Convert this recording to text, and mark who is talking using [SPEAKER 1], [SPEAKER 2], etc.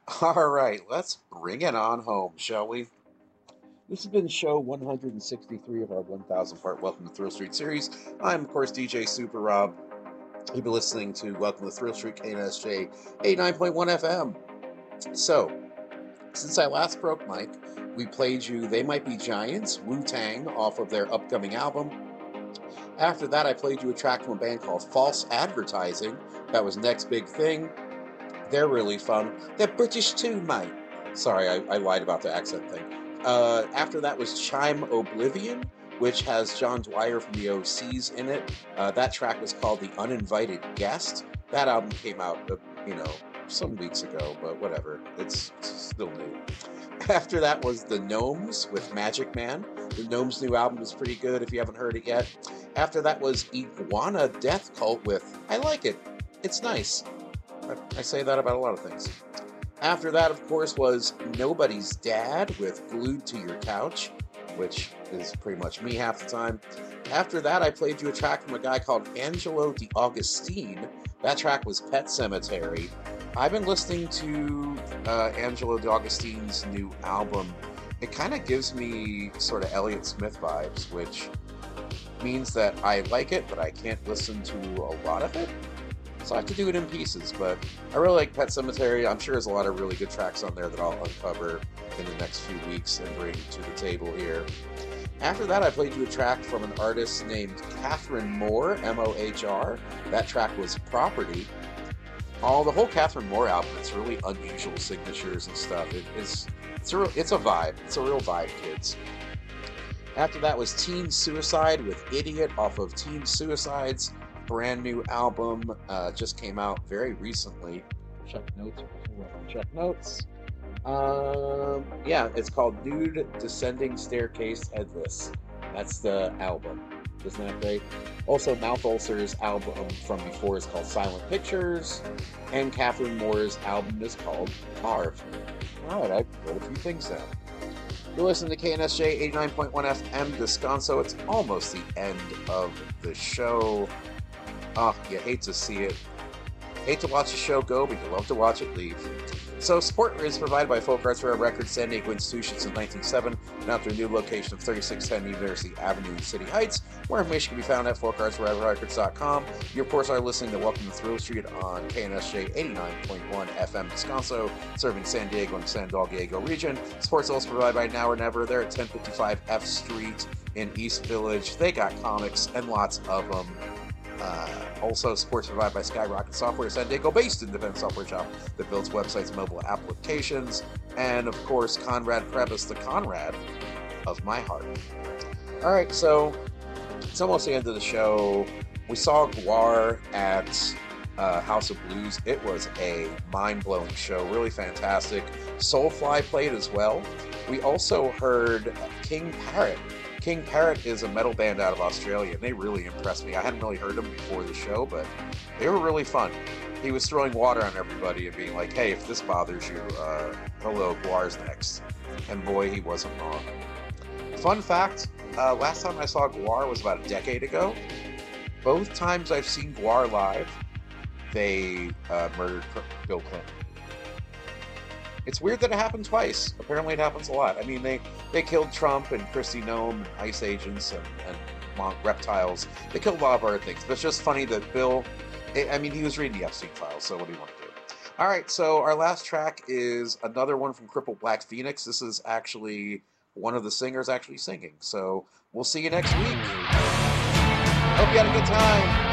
[SPEAKER 1] All right, let's bring it on home, shall we? This has been show 163 of our 1000 part Welcome to Thrill Street series. I'm, of course, DJ Super Rob. You've been listening to Welcome to Thrill Street KNSJ 89.1 FM. So, since I last broke Mike, we played you They Might Be Giants, Wu-Tang, off of their upcoming album. After that, I played you a track from a band called False Advertising. That was Next Big Thing. They're really fun. They're British too, mate. Sorry, I lied about the accent thing. After that was Chime Oblivion, which has John Dwyer from the OCs in it. That track was called The Uninvited Guest. That album came out, some weeks ago, but whatever. It's still new. After that was The Gnomes with Magic Man. The Gnomes' new album is pretty good if you haven't heard it yet. After that was Iguana Death Cult with I Like It. It's nice. I say that about a lot of things. After that, of course, was Nobody's Dad with Glued to Your Couch, which is pretty much me half the time. After that, I played you a track from a guy called Angelo D'Augustine. That track was Pet Cemetery. I've been listening to Angelo D'Augustine's new album. It kind of gives me sort of Elliott Smith vibes, which means that I like it, but I can't listen to a lot of it. So I have to do it in pieces, but I really like Pet Cemetery. I'm sure there's a lot of really good tracks on there that I'll uncover in the next few weeks and bring to the table here. After that, I played you a track from an artist named Catherine Moore, M-O-H-R. That track was Property. The whole Catherine Moore album, it's really unusual signatures and stuff. It's a vibe. It's a real vibe, kids. After that was Teen Suicide with Idiot off of Teen Suicide's brand new album. Just came out very recently. Check notes. It's called Nude Descending Staircase Headless. That's the album. Isn't that great? Also, Mouth Ulcer's album from before is called Silent Pictures, and Catherine Moore's album is called Carve. Alright, I wrote a few things down. You're listening to KNSJ 89.1 FM Descanso. It's almost the end of the show. You hate to see it. Hate to watch the show go, but you love to watch it leave. So, support is provided by Folk Arts Rare Records, San Diego Institution since 1907, and now their new location of 3610 University Avenue in City Heights. More information can be found at folkartsrarerecords.com. You, of course, are listening to Welcome to Thrill Street on KNSJ 89.1 FM Descanso, serving San Diego and San Diego region. Support's also provided by Now or Never. They're at 1055 F Street in East Village. They got comics and lots of them. Also, supports provided by Skyrocket Software, San Diego-based independent software shop that builds websites and mobile applications. And, of course, Conrad Prebys, the Conrad of my heart. All right, so it's almost the end of the show. We saw GWAR at House of Blues. It was a mind-blowing show, really fantastic. Soulfly played as well. We also heard King Parrot. King Parrot is a metal band out of Australia, and they really impressed me. I hadn't really heard them before the show, but they were really fun. He was throwing water on everybody and being like, hey, if this bothers you, hello, GWAR's next. And boy, he wasn't wrong. Fun fact, last time I saw GWAR was about a decade ago. Both times I've seen GWAR live, they murdered Bill Clinton. It's weird that it happened twice. Apparently it happens a lot. I mean, they killed Trump and Kristi Noem and ICE agents and reptiles. They killed a lot of other things. But it's just funny that Bill, he was reading the Epstein files, so what do you want to do? All right, so our last track is another one from Crippled Black Phoenix. This is actually one of the singers actually singing. So we'll see you next week. Hope you had a good time.